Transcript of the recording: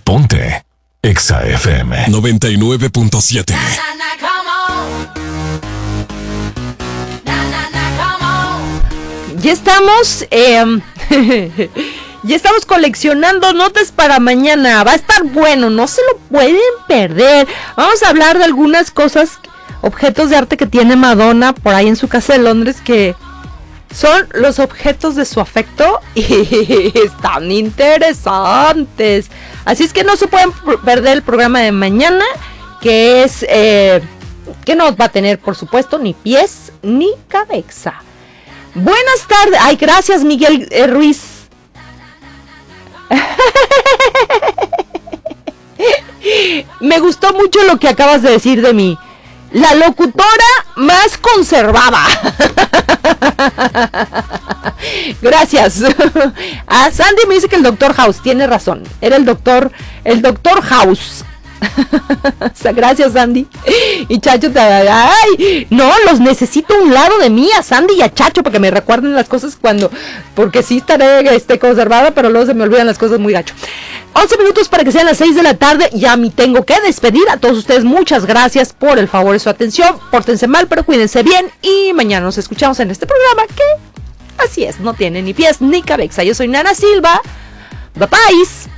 Ponte Exa FM 99.7. Ya estamos, ya estamos coleccionando notas para mañana. Va a estar bueno, no se lo pueden perder. Vamos a hablar de algunas cosas, objetos de arte que tiene Madonna por ahí en su casa de Londres, que son los objetos de su afecto y están interesantes. Así es que no se pueden perder el programa de mañana, que es que no va a tener, por supuesto, ni pies ni cabeza. Buenas tardes. Ay, gracias, Miguel Ruiz. Me gustó mucho lo que acabas de decir de mí. La locutora más conservada. Gracias. A Sandy me dice que el Doctor House tiene razón. Era el doctor House. O sea, gracias, Sandy. Y Chacho, ay, no, los necesito a un lado de mí, a Sandy y a Chacho, para que me recuerden las cosas porque sí estaré conservada, pero luego se me olvidan las cosas muy gacho. 11 minutos para que sean las 6 de la tarde. Ya me tengo que despedir. A todos ustedes, muchas gracias por el favor de su atención. Pórtense mal, pero cuídense bien. Y mañana nos escuchamos en este programa que, así es, no tiene ni pies ni cabeza. Yo soy Nana Silva. Bye bye.